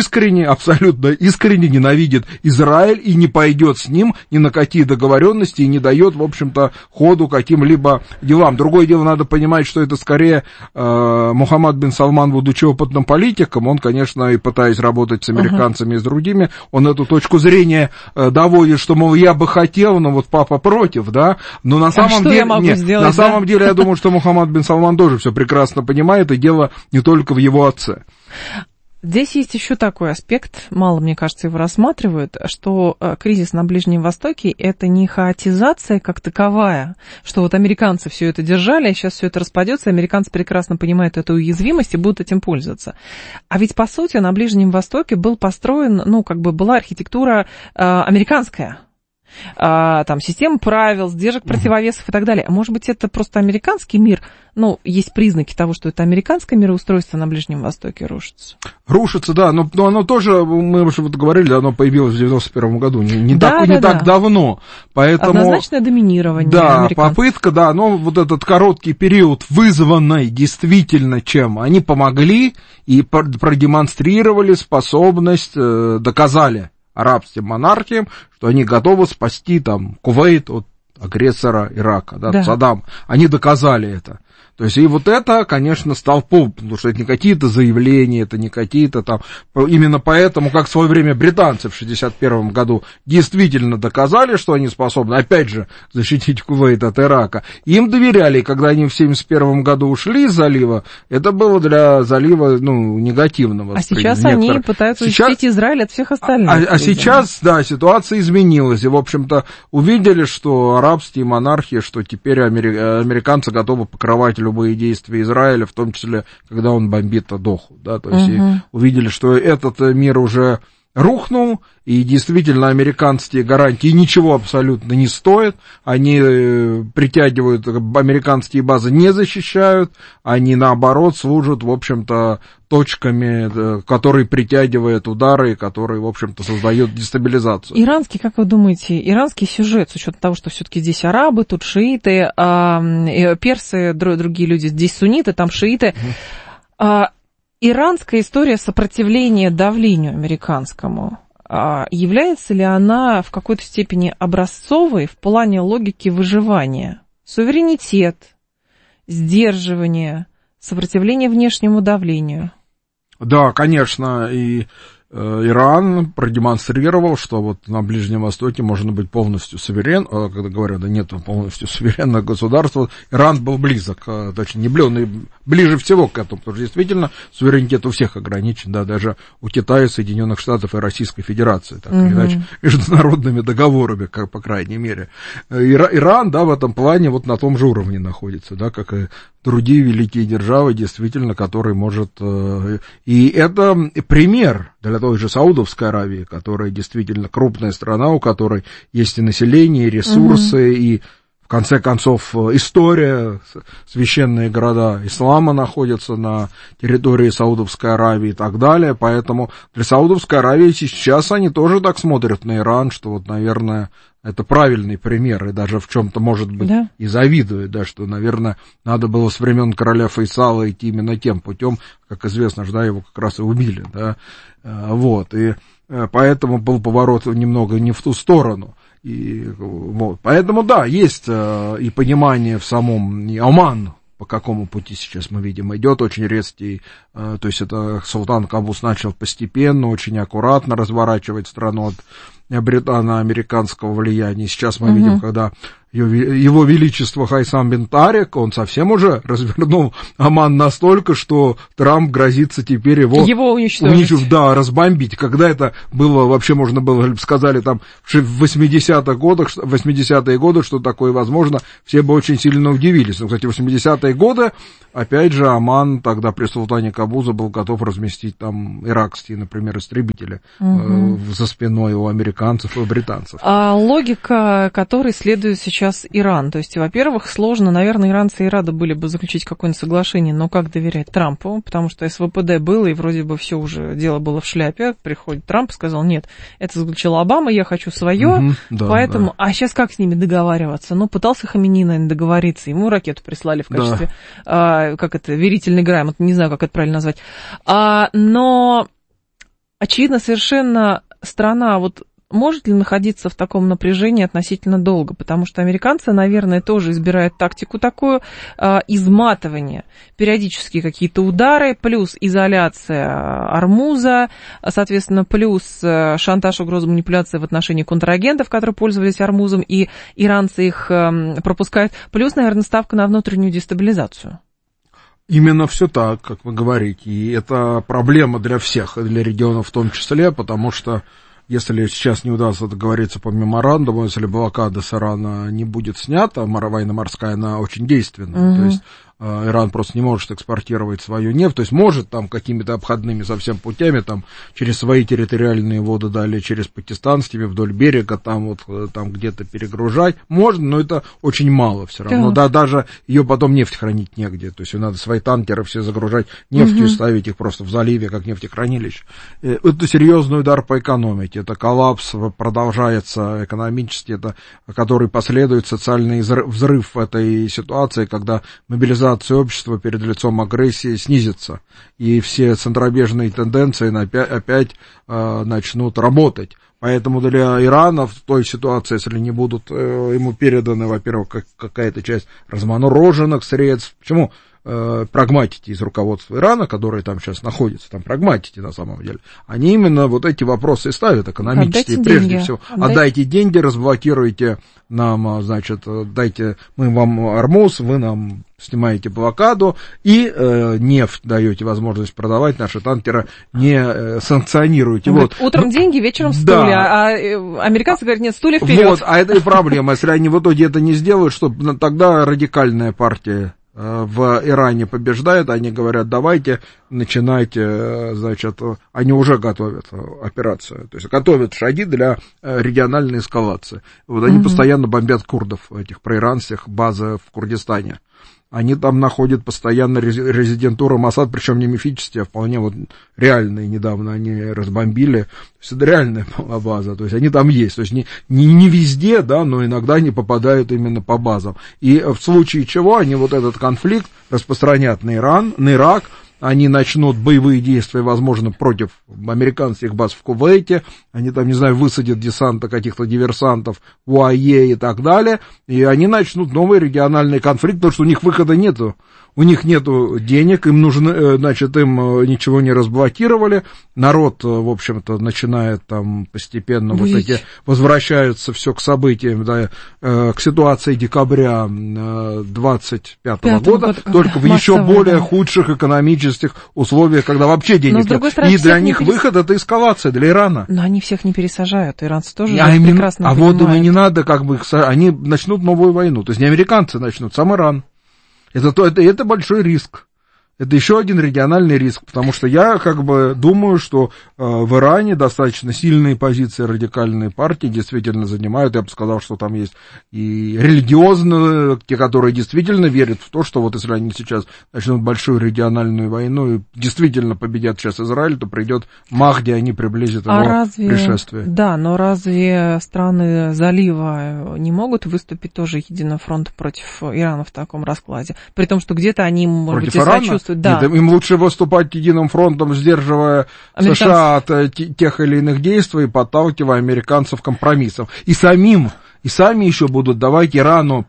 абсолютно искренне ненавидит Израиль и не пойдет с ним ни на какие договоренности и не дает, в общем-то, ходу каким-либо делам. Другое дело, надо понимать, что это скорее Мухаммад бин Салман, будучи опытным политиком, он, конечно, и пытаясь работать с американцами и с другими, он эту точку зрения доводит, что, мол, я бы хотел, но вот папа против, да, но на самом деле... На самом деле, я думаю, что Мухаммад бин Салман тоже все прекрасно понимает, и дело не только в его отце. Здесь есть еще такой аспект, мало, мне кажется, его рассматривают, что кризис на Ближнем Востоке – это не хаотизация как таковая, что вот американцы все это держали, а сейчас все это распадется, американцы прекрасно понимают эту уязвимость и будут этим пользоваться. А ведь, по сути, на Ближнем Востоке был построен, была архитектура американская. Там система правил, сдержек, противовесов и так далее. А может быть, это просто американский мир? Есть признаки того, что это американское мироустройство на Ближнем Востоке рушится. Рушится, да, но оно тоже, мы уже вот говорили, оно появилось в 91 году, не так давно. Поэтому, однозначное доминирование. Да, попытка, да, но вот этот короткий период, вызванный действительно чем? Они помогли и продемонстрировали способность, доказали арабским монархиям, что они готовы спасти там Кувейт от агрессора Ирака, да. Саддам. Они доказали это. То есть, и вот это, конечно, столпом, потому что это не какие-то заявления, это не какие-то там... Именно поэтому, как в свое время британцы в 1961 году действительно доказали, что они способны, опять же, защитить Кувейт от Ирака. Им доверяли, и когда они в 1971 году ушли из залива, это было для залива, негативного. А сейчас они пытаются защитить Израиль от всех остальных. А сейчас, да, ситуация изменилась, и, в общем-то, увидели, что арабские монархии, что теперь американцы готовы покрывать любые действия Израиля, в том числе, когда он бомбит Доху, да, то есть увидели, что этот мир уже рухнул, и действительно американские гарантии ничего абсолютно не стоят, они притягивают, американские базы не защищают, они наоборот служат, в общем-то, точками, которые притягивают удары, которые, в общем-то, создают дестабилизацию. Иранский, как вы думаете, иранский сюжет, с учетом того, что все-таки здесь арабы, тут шииты, персы, другие люди, здесь сунниты, там шииты, иранская история сопротивления давлению американскому, является ли она в какой-то степени образцовой в плане логики выживания? Суверенитет, сдерживание, сопротивление внешнему давлению. Да, конечно, и Иран продемонстрировал, что вот на Ближнем Востоке можно быть полностью суверенным, когда говорят, да нет полностью суверенного государства, Иран был близок, точнее, не ближе всего к этому, потому что действительно суверенитет у всех ограничен, да, даже у Китая, Соединенных Штатов и Российской Федерации, так или иначе, международными договорами, как, по крайней мере. Иран, да, в этом плане вот на том же уровне находится, да, как и другие великие державы, действительно, который может... И это пример для той же Саудовской Аравии, которая действительно крупная страна, у которой есть и население, и ресурсы, и, в конце концов, история, священные города ислама находятся на территории Саудовской Аравии и так далее, поэтому для Саудовской Аравии сейчас они тоже так смотрят на Иран, что вот, наверное, это правильный пример, и даже в чем-то, может быть, и завидуют, да, что, наверное, надо было с времен короля Фейсала идти именно тем путем, как известно, да, его как раз и убили, да, вот, и поэтому был поворот немного не в ту сторону, и вот, поэтому, да, есть и понимание в самом, и Оман, по какому пути сейчас мы видим, идет очень резкий, то есть это Султан Кабус начал постепенно, очень аккуратно разворачивать страну от британо-американского влияния. Сейчас мы видим, когда его величество Хайсам бин Тарик, он совсем уже развернул Оман настолько, что Трамп грозится теперь его уничтожить, да, разбомбить. Когда это было, вообще можно было, сказали там в 80-е годы, что такое возможно, все бы очень сильно удивились. Но, кстати, в 80-е годы, опять же, Оман тогда при султане Кабуза был готов разместить там иракские, например, истребители за спиной у американцев и британцев. А логика, которой следует сейчас Иран. То есть, во-первых, сложно, наверное, иранцы и рады были бы заключить какое-нибудь соглашение, но как доверять Трампу, потому что СВПД было, и вроде бы все уже, дело было в шляпе. Приходит Трамп и сказал, нет, это заключил Обама, я хочу свое, поэтому... Да. А сейчас как с ними договариваться? Ну, пытался Хаминеи, наверное, договориться, ему ракету прислали в качестве, верительной грамоты, не знаю, как это правильно назвать. Но, очевидно, совершенно страна, вот, может ли находиться в таком напряжении относительно долго? Потому что американцы, наверное, тоже избирают тактику такую, изматывание, периодически какие-то удары, плюс изоляция Ормуза, соответственно, плюс шантаж, угроза, манипуляция в отношении контрагентов, которые пользовались Ормузом, и иранцы их пропускают, плюс, наверное, ставка на внутреннюю дестабилизацию. Именно все так, как вы говорите, и это проблема для всех, для регионов в том числе, потому что если сейчас не удастся договориться по меморандуму, если блокада с Ирана не будет снята, военно-морская, она очень действенная, то есть Иран просто не может экспортировать свою нефть, то есть может там какими-то обходными совсем путями, там через свои территориальные воды, далее через пакистанскими вдоль берега, там вот там где-то перегружать, можно, но это очень мало все равно, да, даже ее потом нефть хранить негде, то есть ее надо свои танкеры все загружать нефтью и ставить их просто в заливе, как нефтехранилище. Это серьезный удар по экономике, это коллапс продолжается экономически, это, который последует социальный взрыв в этой ситуации, когда мобилизация общества перед лицом агрессии снизится, и все центробежные тенденции опять начнут работать. Поэтому для Ирана в той ситуации, если не будут ему переданы, во-первых, какая-то часть размороженных средств, почему прагматики из руководства Ирана, которые там сейчас находятся, там прагматики на самом деле, они именно вот эти вопросы ставят экономические, прежде всего. Отдайте деньги, разблокируйте нам, значит, дайте, мы вам Ормуз, вы нам снимаете блокаду и нефть даете возможность продавать, наши танкеры не санкционируете. Вот. Утром деньги, вечером стулья, а американцы говорят, нет, стулья вперед. Вот, а это и проблема, если они в итоге это не сделают, что тогда радикальная партия в Иране побеждает, они говорят, давайте, начинайте, значит, они уже готовят операцию, то есть готовят шаги для региональной эскалации. Вот они постоянно бомбят курдов, этих проиранских, базы в Курдистане. Они там находят постоянно резидентуру Масад, причем не мифические, а вполне вот реальные, недавно они разбомбили. То есть это реальная была база, то есть они там есть. То есть не везде, да, но иногда они попадают именно по базам. И в случае чего они вот этот конфликт распространят на Иран, на Ирак, они начнут боевые действия, возможно, против американских баз в Кувейте, они там, не знаю, высадят десанта каких-то диверсантов в УАЕ и так далее, и они начнут новый региональный конфликт, потому что у них выхода нету. У них нету денег, им нужно, значит, им ничего не разблокировали, народ, в общем-то, начинает там постепенно вот эти, возвращаются все к событиям, да, к ситуации декабря 25 года, только в еще более худших экономических условиях, когда вообще денег нет. И для них выход — это эскалация, для Ирана. Но они всех не пересажают, иранцы тоже прекрасно понимают. Вот им и не надо, как бы, они начнут новую войну, то есть не американцы начнут, сам Иран. Это большой риск. Это еще один региональный риск, потому что я как бы думаю, что в Иране достаточно сильные позиции радикальные партии действительно занимают. Я бы сказал, что там есть и религиозные, те, которые действительно верят в то, что вот если они сейчас начнут большую региональную войну и действительно победят сейчас Израиль, то придет Махди, они приблизят его пришествие. Да, но разве страны залива не могут выступить тоже единым фронтом против Ирана в таком раскладе? При том, что где-то они, может быть, и сочувствуют. Да. Нет, им лучше выступать единым фронтом, сдерживая США от тех или иных действий и подталкивая американцев к компромиссам. И сами еще будут давать Ирану,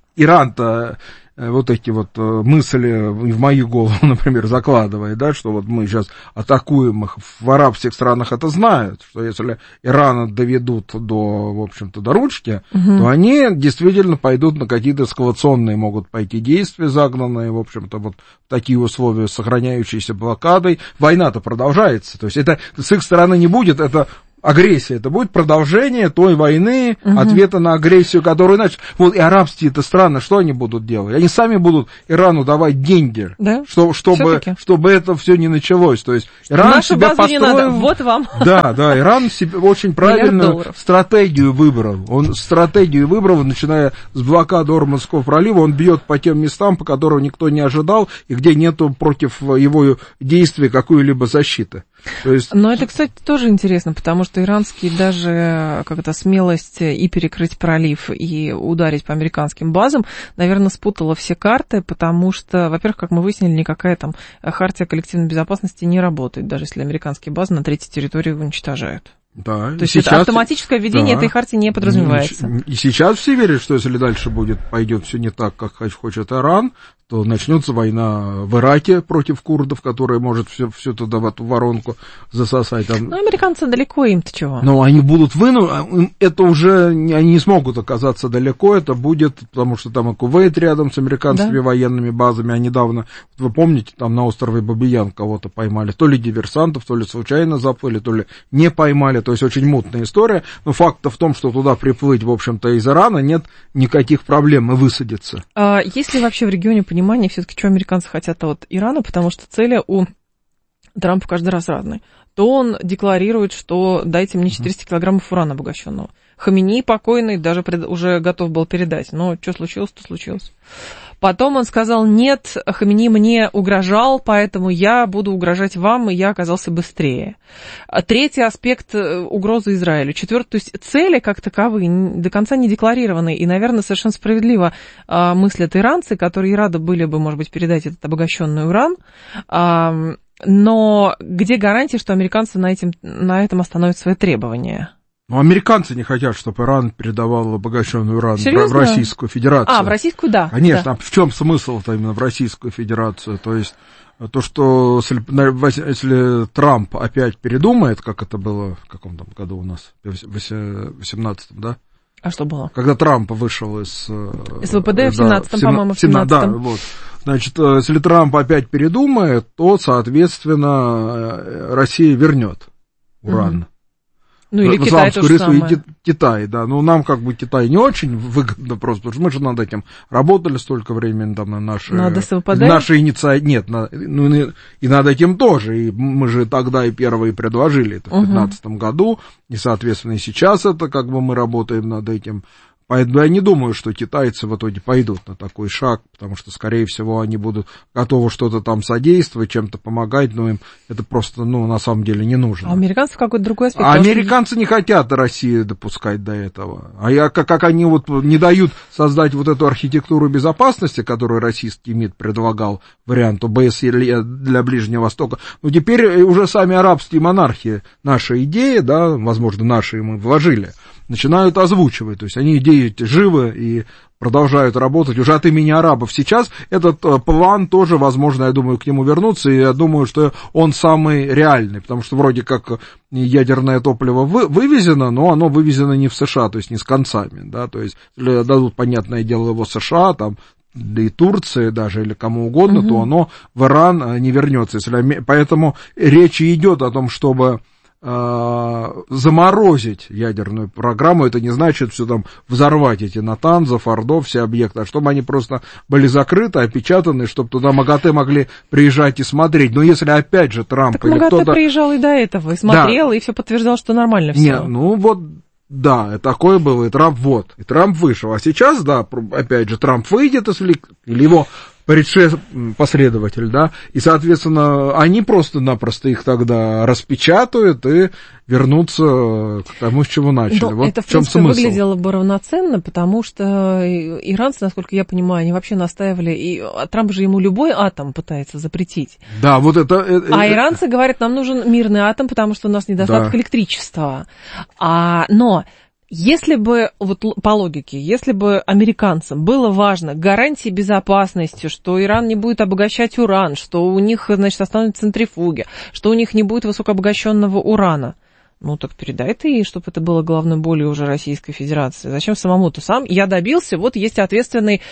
Иран-то вот эти вот мысли в мою голову, например, закладывая, да, что вот мы сейчас атакуем их, в арабских странах это знают, что если Ирана доведут до, в общем-то, до ручки, то они действительно пойдут на какие-то эскалационные могут пойти действия, загнанные, в общем-то, вот в такие условия с сохраняющейся блокадой. Война-то продолжается, то есть это с их стороны не будет, это агрессия, это будет продолжение той войны, ответа на агрессию, которую иначе. Вот и арабские это страны, что они будут делать? Они сами будут Ирану давать деньги, да? чтобы это все не началось. То есть Иран нашу себя базу построил. Не надо. Вот вам. Да, Иран себе очень правильную стратегию выбрал. Он стратегию выбрал, начиная с блокады Орманского пролива, он бьет по тем местам, по которым никто не ожидал, и где нету против его действий какой-либо защиты. То есть... Но это, кстати, тоже интересно, потому что иранские даже как-то смелость и перекрыть пролив, и ударить по американским базам, наверное, спутала все карты, потому что, во-первых, как мы выяснили, никакая там хартия коллективной безопасности не работает, даже если американские базы на третьей территории уничтожают. Да, то есть сейчас, это автоматическое введение этой хартии не подразумевается. И сейчас все верят, что если дальше пойдет все не так, как хочет Иран, то начнется война в Ираке против курдов, которая может все туда в эту воронку засосать. Ну, американцы далеко, им-то чего? Но они будут это уже, они не смогут оказаться далеко, это будет, потому что там и Кувейт рядом с американскими военными базами, а недавно, вы помните, там на острове Бабиян кого-то поймали, то ли диверсантов, то ли случайно заплыли, то ли не поймали, то есть очень мутная история, но факт-то в том, что туда приплыть, в общем-то, из Ирана нет никаких проблем и высадиться. А есть ли вообще в регионе понимание, все-таки, что американцы хотят от Ирана, потому что цели у Трампа каждый раз разные. То он декларирует, что дайте мне 400 килограммов урана обогащенного. Хаминеи покойный даже уже готов был передать, но что случилось, то случилось. Потом он сказал, нет, Хаминеи мне угрожал, поэтому я буду угрожать вам, и я оказался быстрее. Третий аспект угрозы Израилю. Четвертый, то есть цели как таковые до конца не декларированы, и, наверное, совершенно справедливо мыслят иранцы, которые рады были бы, может быть, передать этот обогащенный уран, но где гарантия, что американцы на этом остановят свои требования? Ну, американцы не хотят, чтобы Иран передавал обогащенный уран в Российскую Федерацию. В Российскую, да. Конечно, да. В чем смысл-то именно в Российскую Федерацию? То есть то, что если Трамп опять передумает, как это было в каком там году у нас, в 18-м, да? А что было? Когда Трамп вышел из ВПД в 17-м, по-моему, в 17-м. Да, вот. Значит, если Трамп опять передумает, то, соответственно, Россия вернет уран. Ну, или Китай то же самое. И Китай, да. Ну, нам как бы Китай не очень выгодно просто, потому что мы же над этим работали столько времени, там, на наши инициативы. Нет, и над этим тоже. И мы же тогда и первые предложили это в 2015 году, и, соответственно, и сейчас это как бы мы работаем над этим. Поэтому я не думаю, что китайцы в итоге пойдут на такой шаг, потому что, скорее всего, они будут готовы что-то там содействовать, чем-то помогать, но им это просто, на самом деле не нужно. А американцы какой-то другой аспект. А американцы не хотят Россию допускать до этого. Как они вот не дают создать вот эту архитектуру безопасности, которую российский МИД предлагал, вариант ОБСЕ для Ближнего Востока, теперь уже сами арабские монархии наши идеи, да, возможно, наши мы вложили, начинают озвучивать, то есть они идеи живы и продолжают работать уже от имени арабов. Сейчас этот план тоже, возможно, я думаю, к нему вернуться, и я думаю, что он самый реальный, потому что вроде как ядерное топливо вывезено, но оно вывезено не в США, то есть не с концами, да, то есть дадут, понятное дело, его США, там, да и Турции даже, или кому угодно, то оно в Иран не вернется. Поэтому речь идет о том, чтобы заморозить ядерную программу. Это не значит все там взорвать эти Натанза, Фордо, все объекты, а чтобы они просто были закрыты, опечатаны, чтобы туда МАГАТЭ могли приезжать и смотреть. Но если опять же Трамп так или МАГАТЭ кто-то... приезжал и до этого, и смотрел, да. И все подтверждал, что нормально все. Нет, да, такое было, и Трамп и Трамп вышел. А сейчас, да, опять же, Трамп выйдет, или его последователь, да, и, соответственно, они просто-напросто их тогда распечатают и вернутся к тому, с чего начали. Но вот это, в чем принципе, смысл. Выглядело бы равноценно, потому что иранцы, насколько я понимаю, они вообще настаивали, и Трамп же ему любой атом пытается запретить. Да, вот это... А иранцы говорят, нам нужен мирный атом, потому что у нас недостаток электричества. Но... Если бы, вот по логике, если бы американцам было важно гарантии безопасности, что Иран не будет обогащать уран, что у них, значит, останутся центрифуги, что у них не будет высокообогащенного урана, так передай ты, чтобы это было головной болью уже Российской Федерации. Зачем самому-то сам? Я добился, вот есть ответственный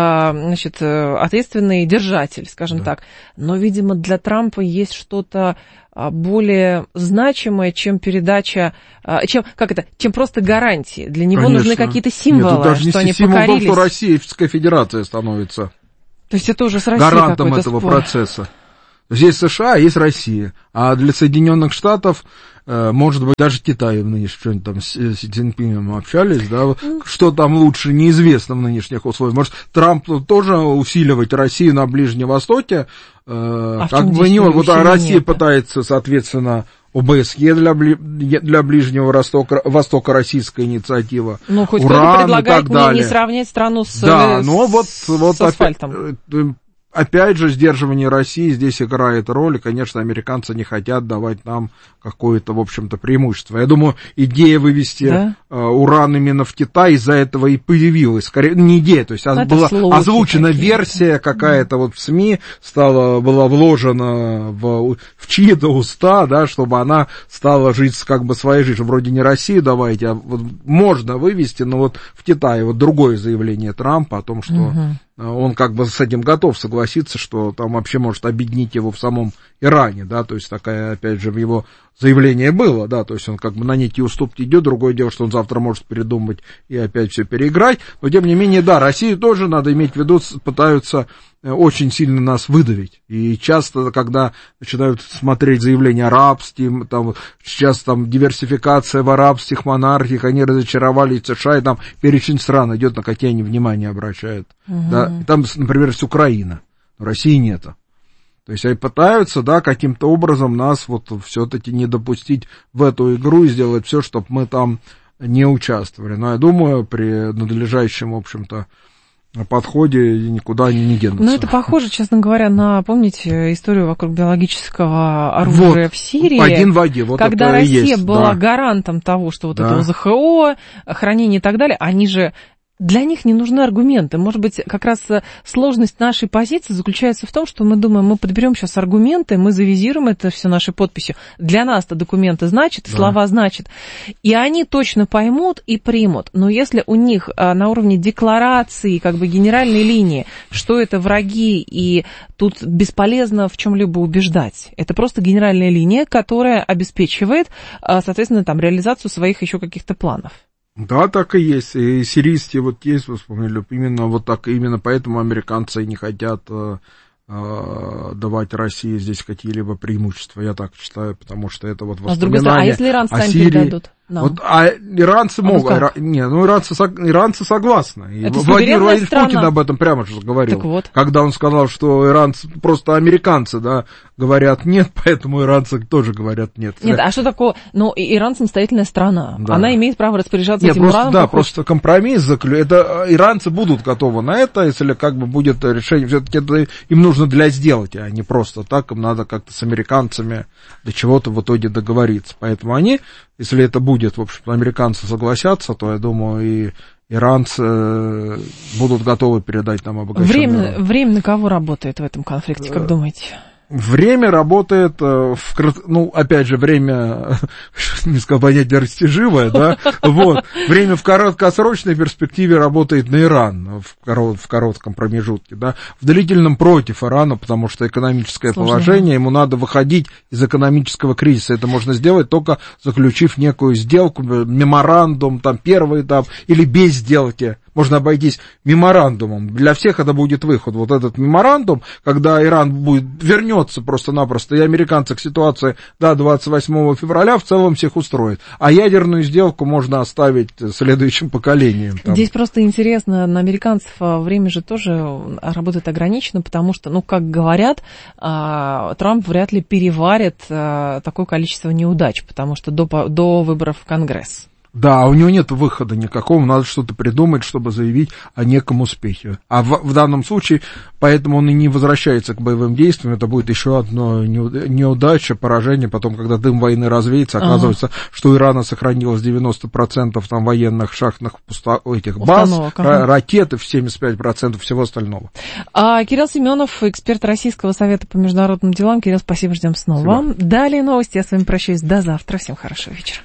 держатель, скажем так. Но, видимо, для Трампа есть что-то более значимое, чем передача, чем просто гарантии. Для него нужны какие-то символы, что они покорились. Символ в том, что Российская Федерация становится То есть это уже с Россией гарантом этого процесса. Здесь США, а есть Россия. А для Соединенных Штатов, может быть, даже Китай в нынешнем, что-нибудь там с Си Цзиньпином общались, да, что там лучше, неизвестно в нынешних условиях. Может, Трамп тоже усиливать Россию на Ближнем Востоке, как бы не вот Россия пытается, соответственно, ОБСЕ для Ближнего Востока, российская инициатива. Ну, хоть кто-то предлагает мне не сравнять страну с асфальтом. Опять же, сдерживание России здесь играет роль, и, конечно, американцы не хотят давать нам какое-то, в общем-то, преимущество. Я думаю, идея вывести уран именно в Китай из-за этого и появилась. Скорее, не идея, то есть была озвучена версия какая-то вот в СМИ, была вложена в чьи-то уста, да, чтобы она стала жить как бы своей жизнью. Вроде не Россию давайте, а вот можно вывести, но вот в Китае вот другое заявление Трампа о том, что он как бы с этим готов согласиться, что там вообще может объединить его в самом Иране, да, то есть такая, опять же, в его заявлении было, да, то есть он как бы на некие уступки идет, другое дело, что он завтра может передумать и опять все переиграть, но тем не менее, да, Россию тоже надо иметь в виду, пытаются очень сильно нас выдавить, и часто, когда начинают смотреть заявления арабские, там, сейчас там диверсификация в арабских монархиях, они разочаровали США, и там перечень стран идет, на какие они внимание обращают, да, и там, например, есть Украина, но России нету. То есть они пытаются, да, каким-то образом нас вот все-таки не допустить в эту игру и сделать все, чтобы мы там не участвовали. Но я думаю, при надлежащем, в общем-то, подходе никуда они не денутся. Ну, это похоже, честно говоря, на, помните, историю вокруг биологического оружия в Сирии? Один в один. Вот когда это Россия есть, была гарантом того, что вот это ОЗХО, хранение и так далее, они же... Для них не нужны аргументы. Может быть, как раз сложность нашей позиции заключается в том, что мы думаем, мы подберем сейчас аргументы, мы завизируем это все нашей подписью. Для нас-то документы значат, слова значат. И они точно поймут и примут. Но если у них на уровне декларации, как бы генеральной линии, что это враги, и тут бесполезно в чем-либо убеждать. Это просто генеральная линия, которая обеспечивает, соответственно, там, реализацию своих еще каких-то планов. Да, так и есть. И сирийские вот есть, вы вспомнили, именно вот так, именно поэтому американцы не хотят давать России здесь какие-либо преимущества, я так считаю, потому что это вот воспоминания. А с другой стороны, а если иранцы сами передадут? Вот, а иранцы могут. Иранцы согласны. И Владимир Владимирович Путин об этом прямо же говорил. Вот. Когда он сказал, что иранцы, просто американцы, да, говорят нет, поэтому иранцы тоже говорят нет. Нет, а что такое? Ну, Иран самостоятельная страна. Да. Она имеет право распоряжаться этим ураном. Да, просто компромисс это иранцы будут готовы на это, если как бы будет решение. Все-таки это им нужно для сделки, а не просто так. Им надо как-то с американцами до чего-то в итоге договориться. Поэтому они, если это будет, в общем-то, американцы согласятся, то, я думаю, и иранцы будут готовы передать нам обогащенное. Время на кого работает в этом конфликте, как думаете? Время работает, опять же, время, не сказал понятие растяжимое, да, вот, время в краткосрочной перспективе работает на Иран, в коротком промежутке, да, в длительном против Ирана, потому что экономическое положение, ему надо выходить из экономического кризиса, это можно сделать только заключив некую сделку, меморандум, там, первый этап, или без сделки. Можно обойтись меморандумом. Для всех это будет выход. Вот этот меморандум, когда Иран вернется просто-напросто, и американцы к ситуации до 28 февраля в целом всех устроит. А ядерную сделку можно оставить следующим поколениям. Там. Здесь просто интересно, на американцев время же тоже работает ограничено, потому что, как говорят, Трамп вряд ли переварит такое количество неудач, потому что до выборов в Конгресс. Да, у него нет выхода никакого, надо что-то придумать, чтобы заявить о неком успехе. А в данном случае, поэтому он и не возвращается к боевым действиям, это будет еще одно неудача, поражение, потом, когда дым войны развеется, оказывается, что у Ирана сохранилось 90% там военных шахтных баз, ракет и 75% всего остального. Кирилл Семенов, эксперт Российского совета по международным делам. Кирилл, спасибо, ждем снова. Спасибо. Далее новости, я с вами прощаюсь до завтра, всем хорошего вечера.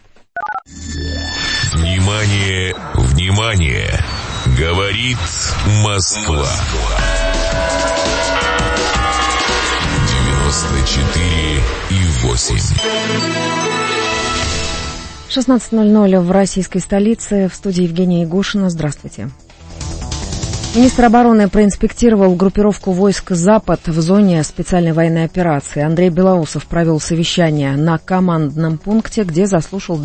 Внимание, внимание! Говорит Москва. 94,8. 16:00 в российской столице. В студии Евгения Ягушина. Здравствуйте. Министр обороны проинспектировал группировку войск «Запад» в зоне специальной военной операции. Андрей Белоусов провел совещание на командном пункте, где заслушал